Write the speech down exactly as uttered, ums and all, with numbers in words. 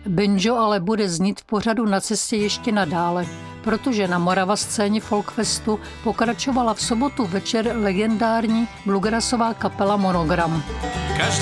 Banjo ale bude znít v pořadu Na cestě ještě nadále, protože na Morava scéně Folkfestu pokračovala v sobotu večer legendární bluegrassová kapela Monogram. Každý